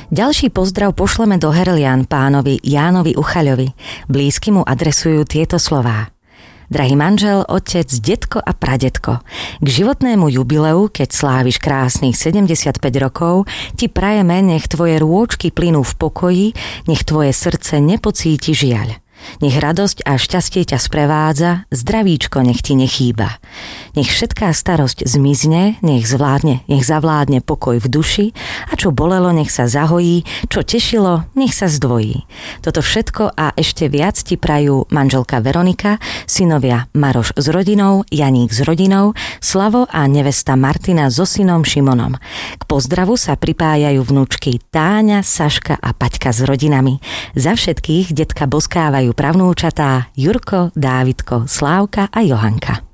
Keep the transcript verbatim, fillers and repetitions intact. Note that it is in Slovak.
Ďalší pozdrav pošleme do Herlian pánovi Jánovi Uchaľovi. Blízky mu adresujú tieto slová. Drahý manžel, otec, detko a pradetko, k životnému jubileu, keď sláviš krásnych sedemdesiatpäť rokov, ti prajeme, nech tvoje rôčky plynú v pokoji, nech tvoje srdce nepocíti žiaľ. Nech radosť a šťastie ťa sprevádza, zdravíčko nech ti nechýba. Nech všetká starosť zmizne, nech zvládne, nech zavládne pokoj v duši a čo bolelo, nech sa zahojí, čo tešilo, nech sa zdvojí. Toto všetko a ešte viac ti prajú manželka Veronika, synovia Maroš s rodinou, Janík s rodinou, Slavo a nevesta Martina so synom Šimonom. K pozdravu sa pripájajú vnúčky Táňa, Saška a Paťka s rodinami. Za všetkých detka boskávajú pravnúčatá Jurko, Dávidko, Slávka a Johanka.